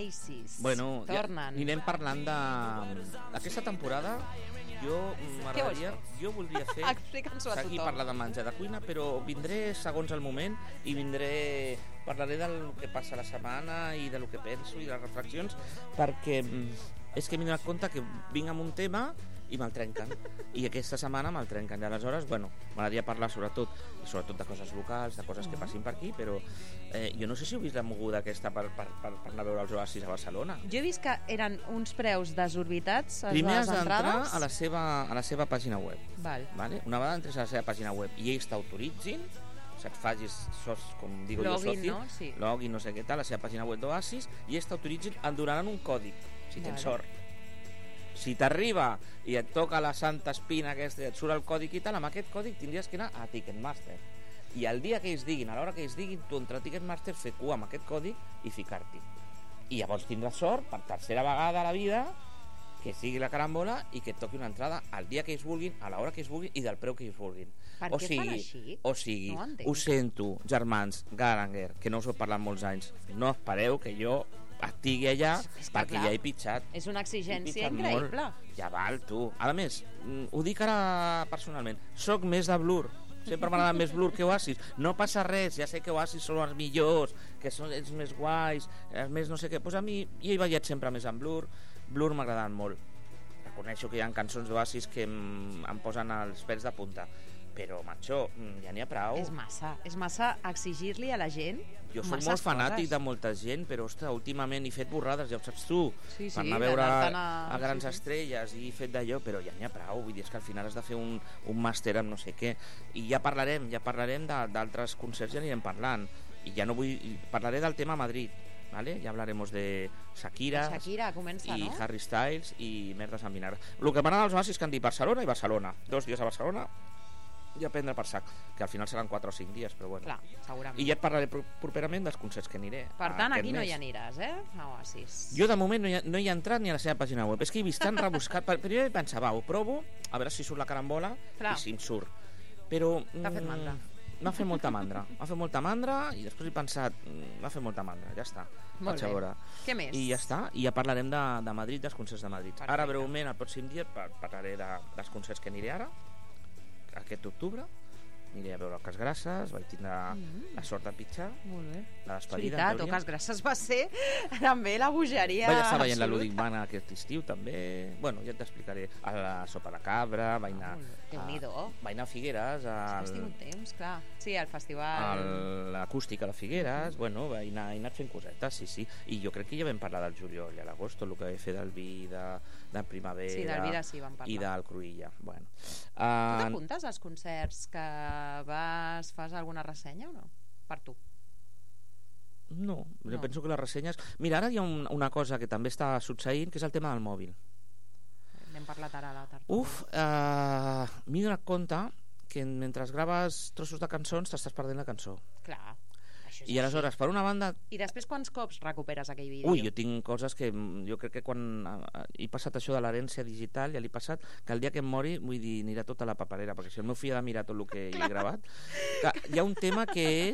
Oasis. Bueno, tornen. anirem parlant d'aquesta temporada. Jo voldria fer Explica'ns-ho a seguir tothom. parlar de menjar de cuina, però vindré segons el moment i parlaré del que passa la setmana i del que penso i de les reflexions, perquè és que m'he donat compte que vinc amb un tema i me'l trenquen, i aquesta setmana me'l trenquen, i aleshores, m'agradaria parlar sobretot de coses locals, de coses que passin per aquí, però jo no sé si heu vist la moguda aquesta per anar a veure els Oasis a Barcelona. Jo he vist que eren uns preus desorbitats a Primer les has d'entrar entrades. a la seva pàgina web. Vale. Una vegada entres a la seva pàgina web i ells t'autoritzin, et facis, com digo login, jo, soci, no? Sí. login, no sé què tal, la seva pàgina web d'Oasis, i ells t'autoritzin, et donaran un còdic, si tens sort. Si t'arriba i et toca la santa espina aquesta i et surt el còdic i tal, amb aquest còdic tindries que anar a Ticketmaster. I el dia que ells diguin, a l'hora que ells diguin, tu entrar a Ticketmaster, fer cua amb aquest còdic i ficar-t'hi. I llavors tindràs sort, per tercera vegada a la vida, que sigui la carambola i que et toqui una entrada al dia que ells vulguin, a l'hora que ells vulguin i del preu que ells vulguin. Per què fan així? O sigui, No ho entenc. ho sento, germans Gallagher, que no us ho he parlat molts anys, no espereu que jo estigui allà, És que, perquè clar, ja he pitjat. És una exigència He pitjat increïble. molt. Ja val, tu. A més, ho dic ara personalment, soc més de Blur. Sempre m'ha agradat més Blur que Oasis. No passa res, ja sé que Oasis són els millors, que són els més guais, els més no sé què. Pues a mi, jo he ballat sempre més amb Blur. Blur m'ha agradat molt. Reconeixo que hi ha cançons d'Oasis que em posen els pèls de punta. Però, macho, ja n'hi ha prou. És massa exigir-li a la gent Jo soc masses molt fanàtic coses. de molta gent, però, ostres, últimament he fet borrades, ja ho saps tu, Sí, per anar a veure d'anar-te'n a grans sí. estrelles i he fet d'allò, però ja n'hi ha prou, vull dir, és que al final has de fer un màster amb no sé què, i ja parlarem d'altres concerts, ja anirem parlant, i ja no vull, parlaré del tema Madrid, ¿vale? Ya hablaremos de Shakira, comença, i no? Harry Styles i merdes amb vinagre. El que m'agrada dels Oasis que han dit Barcelona i Barcelona, 2 dies a Barcelona i a prendre per sac, que al final seran 4 o 5 dies, però bueno. Clar, segurament. I ja et parlaré properament dels concerts que aniré. Per tant, aquest aquí no mes. hi aniràs, a Oasis. Jo de moment no hi he entrat ni a la seva pàgina web. És que he vist tan rebuscat, però jo pensava, ho provo, a veure si surt la carambola. Clar. I si em surt. Però T'ha fet mandra. m'ha fet molta mandra i després he pensat, m'ha fet molta mandra, ja està. Molt Vaig a bé. veure. Què més? I ja està, i ja parlarem de Madrid, dels concerts de Madrid. Perfecte. Ara breument, el pròxim dia parlaré dels concerts que aniré ara, aquest octubre. Aniré a veure el Cas Grasses, vaig tindre la sort de pitjar, Molt bé. la És despedida, veritat, en Cas Grasses va ser també la bogeria vaig estar veient la absoluta. Ludwig Band aquest estiu també, bueno, ja t'explicaré, a la sopa de cabra, vaig anar vaig anar a Figueres, Has tingut temps, clar. Sí, al festival. a l'acústica de Figueres, bueno, he anat fent cosetes, sí, i jo crec que ja vam parlar del juliol i a l'agost, el que vam fer del vi de primavera, Sí, del vi sí, vam parlar. i del Cruïlla, bueno. Tu t'apuntes als concerts que fas alguna ressenya o no? Per tu. No, No. penso que les ressenyes... Mira, ara hi ha una cosa que també està succeint, que és el tema del mòbil. N'hem parlat ara a la tertúlia. M'he donat compte que mentre graves trossos de cançons t'estàs perdent la cançó. Clar, això és I aleshores, per una banda... I després quants cops recuperes aquell vídeo? Ui, jo tinc coses que jo crec que quan he passat això de l'herència digital, ja l'he passat, que el dia que em mori, vull dir, anirà tota la paperera, perquè si el meu fill ha de mirar tot el que he gravat, que hi ha un tema que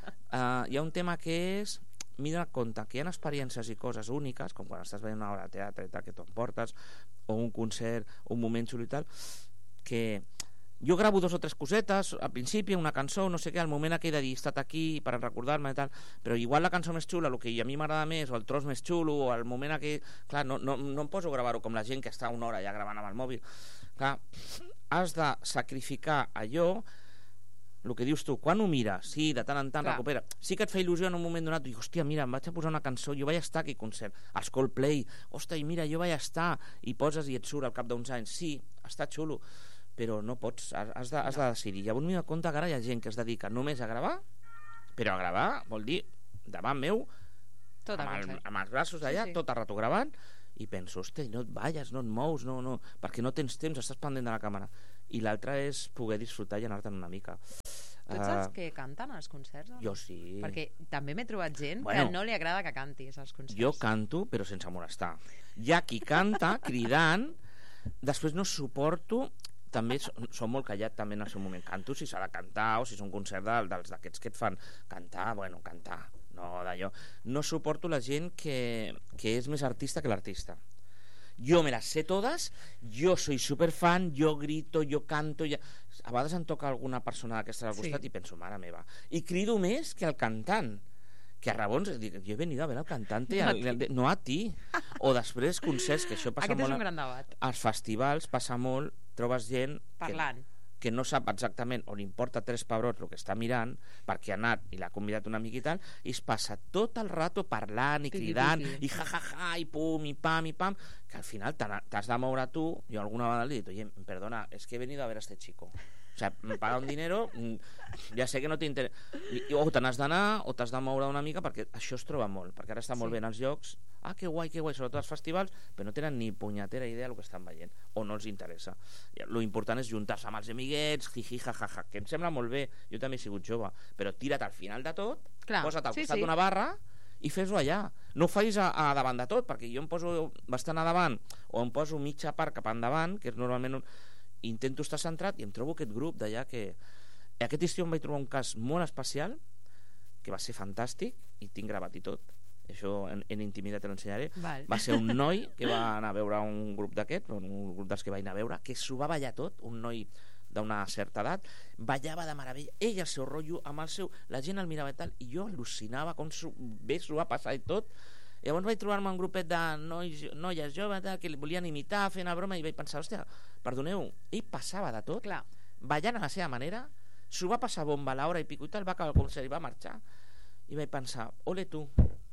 és m'he donat compte que hi ha experiències i coses úniques, com quan estàs veient una obra de teatre i tal, que t'ho emportes, o un concert, o un moment xulo i tal, que jo gravo 2 o 3 cosetes al principi, una cançó, no sé què, al moment aquell de dir he estat aquí per recordar-me i tal, però igual la cançó més xula, el que a mi m'agrada més, o el tros més xulo, o el moment aquell, clar, no em poso a gravar-ho com la gent que està una hora ja gravant amb el mòbil. Clar, has de sacrificar allò, el que dius tu, quan ho mires, sí, de tant en tant recupera, sí que et fa il·lusió en un moment donat, dius, hòstia, mira, em vaig a posar una cançó, jo vaig estar a aquell concert, als Coldplay, hòstia, i mira, jo vaig estar, i poses i et surt al cap d'uns anys, sí, està xulo, però no pots, has de decidir. Llavors m'he donat compte que ara hi ha gent que es dedica només a gravar, però a gravar vol dir davant meu, amb els braços d'allà, tot el rato gravant, i penso, hosti, no et balles, no et mous, no, perquè no tens temps, estàs pendent de la càmera. I l'altre és poder disfrutar i anar-te'n una mica. Tu ets els que canten als concerts? Jo sí. Perquè també m'he trobat gent que no li agrada que cantis als concerts. Jo canto, però sense molestar. Hi ha qui canta, cridant, després no suporto, també som molt callat també en el seu moment, canto si s'ha de cantar o si és un concert dels d'aquests que et fan cantar, bueno, cantar, No, d'allò. No suporto la gent que és més artista que l'artista. Jo me las sé todas, yo soy superfan, yo grito, yo canto... A vegades em toca alguna persona d'aquesta al costat i penso, mare meva. I crido més que el cantant. Que a rabons, dic, jo he venido a ver al cantante, no a ti. O després concerts, que això passa Aquest molt... és un gran debat. Als festivals passa molt, trobes gent... Parlant. Que no sap exactament on importa 3 pebrots el que està mirant, perquè ha anat i l'ha convidat un amic i tal, i es passa tot el rato parlant i cridant, i ja, i pum, i pam, que al final t'has de moure tu. Jo alguna vegada li he dit, oye, perdona, es que he venido a ver a este chico. O sea, me paga un dinero, ja sé que no t'interessa. O te n'has d'anar o t'has de moure una mica, perquè això es troba molt, perquè ara està molt bé en els llocs. Ah, que guai, sobretot als festivals, però no tenen ni punyetera idea del que estan veient, o no els interessa. Lo important és juntar-se amb els amiguets, jiji, jajaja, que em sembla molt bé, jo també he sigut jove, però tira't al final de tot, posa't al costat d'una barra i fes-ho allà. No ho facis a davant de tot, perquè jo em poso bastant a davant, o em poso mitja part cap endavant, que és normalment intento estar centrat, i em trobo aquest grup d'allà que... Aquest estiu em vaig trobar un cas molt especial, que va ser fantàstic, i tinc gravat i tot. Això en intimitat te l'ensenyaré. Va ser un noi que va anar a veure un grup d'aquest, un grup dels que va anar a veure, que s'ho va ballar tot, un noi d'una certa edat, ballava de meravella, ell el seu rotllo amb el seu, la gent el mirava i tal, i jo al·lucinava com bé s'ho va passar i tot. Llavors vaig trobar-me un grupet de noies joves que li volien imitar, fer una broma, i vaig pensar, hòstia, perdoneu, ell passava de tot, ballant a la seva manera, s'ho va passar bomba a l'hora i pico i tal, va acabar el concert i va marxar, i vaig pensar, ole tu.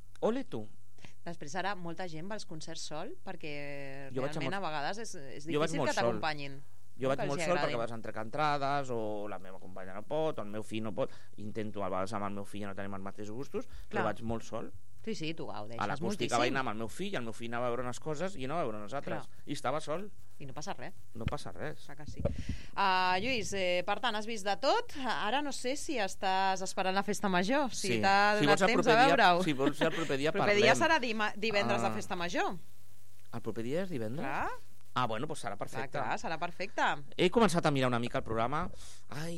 Després ara molta gent va als concerts sol, perquè realment a vegades és difícil que t'acompanyin. Jo vaig molt sol perquè vas entre entrades, o la meva companya no pot, o el meu fill no pot. Intento, a vegades amb el meu fill ja no tenim els mateixos gustos, però vaig molt sol. Sí, tu gaudeixes moltíssim. A l'acústica vaig anar amb el meu fill anava a veure unes coses i jo anava a veure unes altres. I estava sol. I no passa res. No passa res. Que sí. Lluís, per tant, has vist de tot. Ara no sé si estàs esperant la festa major, si t'ha donat temps a veure-ho. Si vols el proper dia parlem. El proper dia serà divendres de festa major. El proper dia és divendres? Clar. Bueno, doncs serà perfecte. Clar, serà perfecte. He començat a mirar una mica el programa. Ai,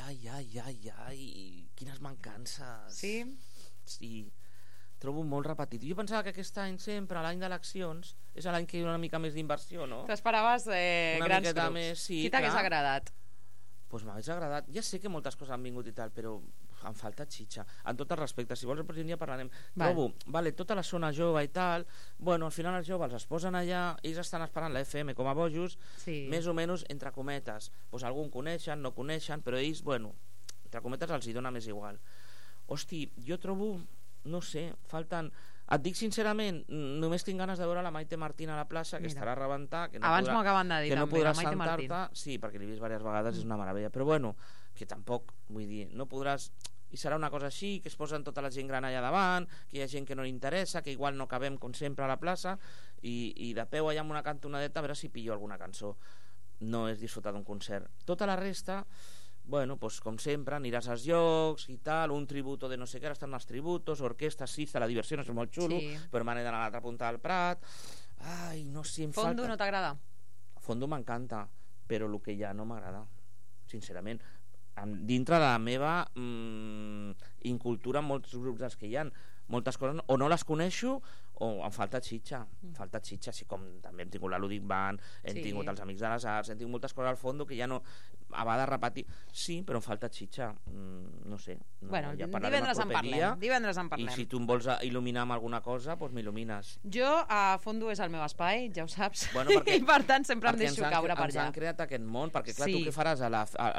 quines mancances. Sí? Sí. Trobo molt repetit. Jo pensava que aquest any sempre, l'any d'eleccions, és l'any que hi ha una mica més d'inversió, no? T'esperaves grans grups. Més, sí, qui t'hagués agradat? Doncs m'hagués agradat. Ja sé que moltes coses han vingut i tal, però em falta xitxa. En tot el respecte, si vols el pròxim dia parlarem. Trobo, tota la zona jove i tal, bueno, al final els joves es posen allà, ells estan esperant la FM com a bojos, més o menys entre cometes. Doncs algun coneixen, no coneixen, però ells, bueno, entre cometes els hi dona més igual. Hosti, jo trobo... No sé, falten... Et dic sincerament, només tinc ganes de veure la Maite Martín a la plaça, que estarà a rebentar, que no abans m'ho acaben de dir, que no també, podràs sentar-te. Sí, perquè l'he vist diverses vegades, és una meravella. Però bueno, que tampoc, vull dir, no podràs... I serà una cosa així, que es posen tota la gent gran allà davant, que hi ha gent que no li interessa, que igual no cabem com sempre a la plaça, i de peu allà amb una cantonadeta a veure si pillo alguna cançó. No és disfrutar d'un concert. Tota la resta... Bueno, pues com sempre, aniràs als llocs i tal, un tributo de no sé què, ara estan els tributos, orquestas, sí, la diversió no és molt xulo, però m'han d'anar a l'altra punta del Prat. Ai, no sé, em falta... Fondo no t'agrada? Fondo m'encanta, però el que hi ha no m'agrada, sincerament. Dintre de la meva incultura, molts grups dels que hi ha, moltes coses o no les coneixo o em falta xitxa, així com també hem tingut la Ludic Band, hem tingut els Amics de les Arts, hem tingut moltes coses al fons que ja no a vegades repetir, sí, però em falta xitxa, no sé. Bueno, ja divendres en parlem. I si tu em vols il·luminar amb alguna cosa, doncs m'il·lumines. Jo, a Fondo és el meu espai, ja ho saps, bueno, perquè, i per tant sempre em deixo caure per allà. Ens han creat aquest món, perquè clar, tu què faràs a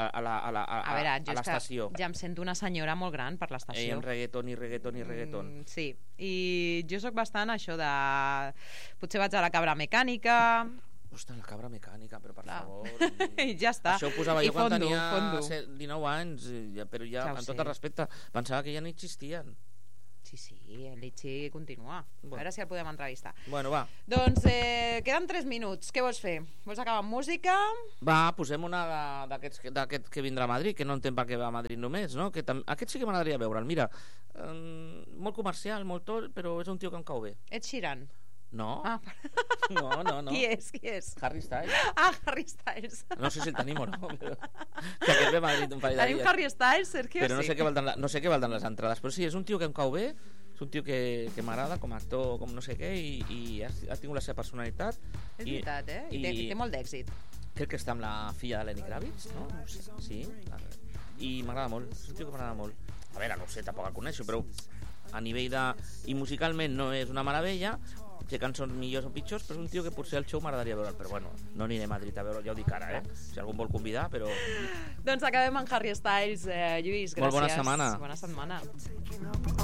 l'estació? Ja em sento una senyora molt gran per l'estació. Amb reggaeton. Sí, i jo sóc bastant això de... Potser vaig a la Cabra Mecànica... Ostres, la Cabra Mecànica, però per favor... I ja està. Això ho posava jo quan tenia 19 anys, però ja, amb tot el respecte, pensava que ja no existien. Sí, l'Itxi continua. A veure si el podem entrevistar. Bueno, va. Doncs queden 3 minuts. Què vols fer? Vols acabar amb música? Va, posem una d'aquest que vindrà a Madrid, que no entenc per què va a Madrid només, no? Aquest sí que m'agradaria veure'l. Mira, molt comercial, molt tot, però és un tio que em cau bé. Ed Sheeran. No. No. Qui és? Harry Styles. Harry Styles. No sé si el tenim o no, però... que aquest ve a Madrid un parell de dies. Tenim Harry Styles, Sergio, però no sé què valdran les entrades. Però sí, és un tio que em cau bé És un tio que m'agrada com a actor, com no sé què, i ha tingut la seva personalitat. És veritat, I té molt d'èxit. Crec que està amb la filla de Lenny Kravitz, no? Sí. I m'agrada molt, és un tio que m'agrada molt. A veure, no sé, tampoc el coneixo, però a nivell de... I musicalment no és una meravella, té cançons millors o pitjors, però és un tio que potser al show m'agradaria veure'l, però bueno, no aniré a Madrid a veure'l, ja ho dic ara, si algú em vol convidar, però... Doncs acabem amb Harry Styles, Lluís, gràcies. Molt bona setmana. Bona setmana.